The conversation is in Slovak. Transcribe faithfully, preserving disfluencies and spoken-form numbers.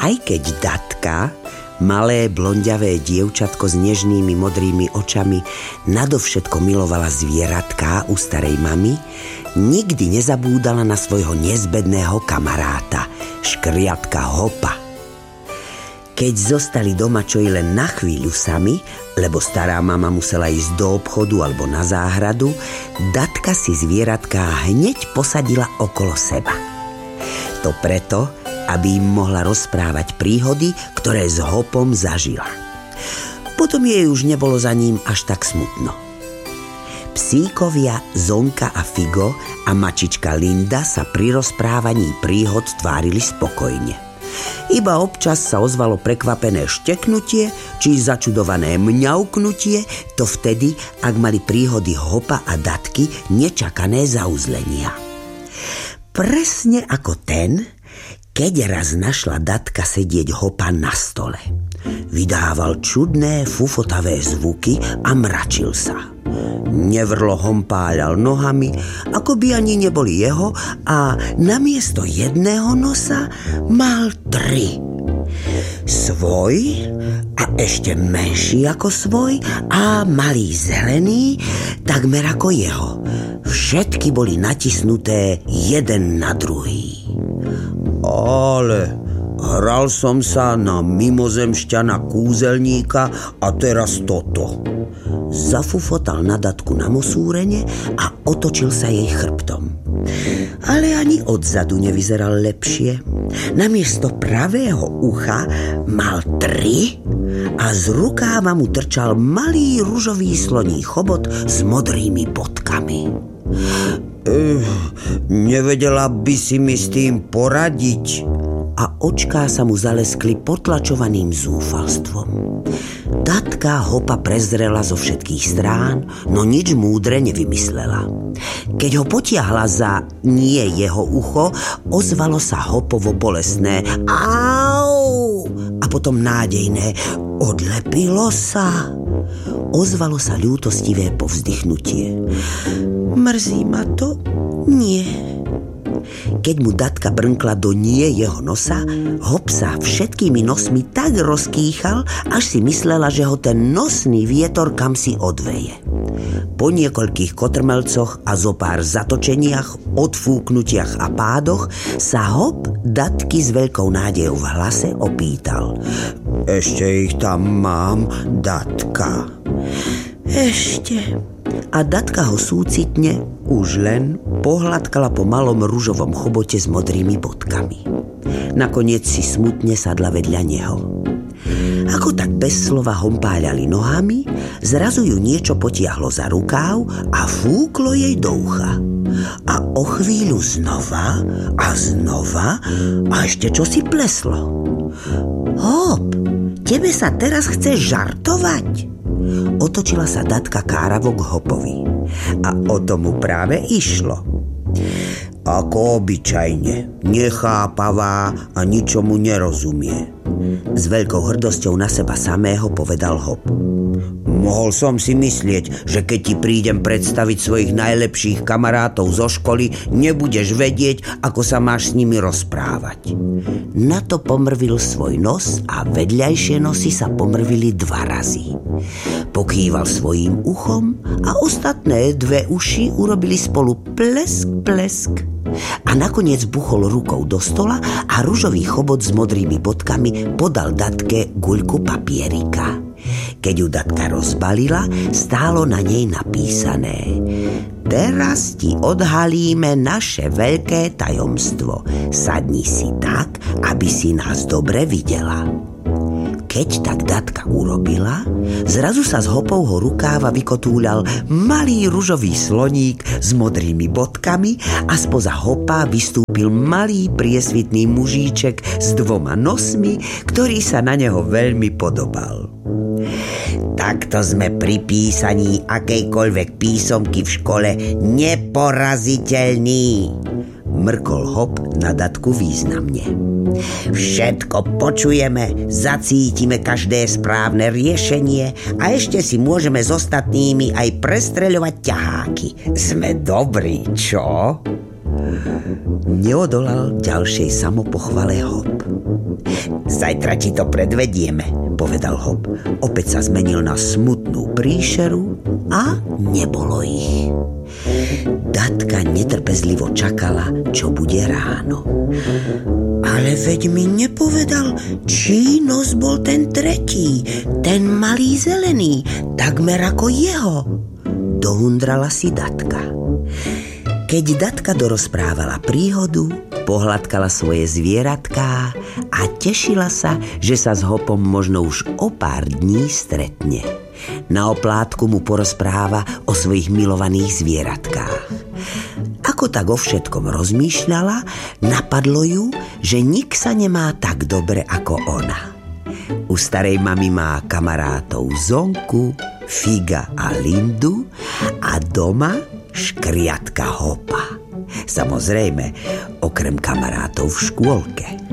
Aj keď Datka, malé blondiavé dievčatko s nežnými modrými očami, nadovšetko milovala zvieratká u starej mamy, nikdy nezabúdala na svojho nezbedného kamaráta, škriatka Hopa. Keď zostali doma čo i len na chvíľu sami, lebo stará mama musela ísť do obchodu alebo na záhradu, Datka si zvieratká hneď posadila okolo seba. To preto, aby im mohla rozprávať príhody, ktoré s Hopom zažila. Potom jej už nebolo za ním až tak smutno. Psíkovia Zonka a Figo a mačička Linda sa pri rozprávaní príhod tvárili spokojne. Iba občas sa ozvalo prekvapené šteknutie či začudované mňauknutie, to vtedy, ak mali príhody Hopa a Datky nečakané zauzlenia. Presne ako ten, keď raz našla Datka sedieť Hopa na stole. Vydával čudné fufotavé zvuky a mračil sa. Nevrlo hompáľal nohami, ako by ani neboli jeho, a namiesto jedného nosa mal tri. Svoj a ešte menší ako svoj a malý zelený, takmer ako jeho. Všetky boli natisnuté jeden na druhý. Ale hral som sa na mimozemšťana kúzelníka a teraz toto. Zafufotal na Datku na mosúrene a otočil sa jej chrbtom. Ale ani odzadu nevyzeral lepšie. Namiesto pravého ucha mal tri a z rukáva mu trčal malý ružový sloní chobot s modrými bodkami. Uh, nevedela by si mi s tým poradiť? A očká sa mu zaleskli potlačovaným zúfalstvom. Datka Hopa prezrela zo všetkých strán, no nič múdre nevymyslela. Keď ho potiahla za nie jeho ucho, ozvalo sa Hopovo bolestné au a potom nádejné odlepilo sa. Ozvalo sa ľútostivé povzdychnutie. Mrzí ma to? Nie. Keď mu Datka brnkla do nie jeho nosa, Hop sa všetkými nosmi tak rozkýchal, až si myslela, že ho ten nosný vietor kamsi odveje. Po niekoľkých kotrmelcoch a zo pár zatočeniach, odfúknutiach a pádoch sa Hop Datky s veľkou nádejou v hlase opýtal. Ešte ich tam mám, Datka? Ešte. A Datka ho súcitne už len pohľadkala po malom ružovom chobote s modrými bodkami. Nakoniec si smutne sadla vedľa neho. Ako tak bez slova hompáľali nohami, zrazu ju niečo potiahlo za rukáv a fúklo jej do ucha. A o chvíľu znova a znova a ešte čosi pleslo. Hop, tebe sa teraz chce žartovať? Otočila sa Datka káravo k Hopovi. A o tomu práve išlo. Ako obyčajne, nechápavá a ničomu nerozumie. S veľkou hrdosťou na seba samého povedal Hop. Mohol som si myslieť, že keď ti prídem predstaviť svojich najlepších kamarátov zo školy, nebudeš vedieť, ako sa máš s nimi rozprávať. Na to pomrvil svoj nos a vedľajšie nosy sa pomrvili dva razy. Pokýval svojím uchom a ostatné dve uši urobili spolu plesk, plesk. A nakoniec buchol rukou do stola a ružový chobot s modrými bodkami podal Datke guľku papierika. Keď ju Datka rozbalila, stálo na nej napísané: Teraz ti odhalíme naše veľké tajomstvo. Sadni si tak, aby si nás dobre videla. Keď tak Datka urobila, zrazu sa z Hopovho rukáva vykotúľal malý ružový sloník s modrými bodkami a spoza Hopa vystúpil malý priesvitný mužíček s dvoma nosmi, ktorý sa na neho veľmi podobal. Takto sme pri písaní akejkoľvek písomky v škole neporaziteľní, mrkol Hop na Datku významne. Všetko počujeme, zacítime každé správne riešenie a ešte si môžeme s ostatnými aj prestreľovať ťaháky. Sme dobrí, čo? Neodolal ďalšej samopochvale Hop. Zajtra ti to predvedieme, povedal Hop. Opäť sa zmenil na smutnú príšeru a nebolo ich. Datka netrpezlivo čakala, čo bude ráno. Ale veď mi nepovedal, čí nos bol ten tretí, ten malý zelený, takmer ako jeho. Dohundrala si Datka. Keď Datka dorozprávala príhodu, pohľadkala svoje zvieratká a tešila sa, že sa s Hopom možno už o pár dní stretne. Na oplátku mu porozpráva o svojich milovaných zvieratkách. Ako tak o všetkom rozmýšľala, napadlo ju, že nik sa nemá tak dobre ako ona. U starej mamy má kamarátov Zonku, Figa a Lindu a doma škriatka Hopa. Samozrejme, okrem kamarátov v škôlke.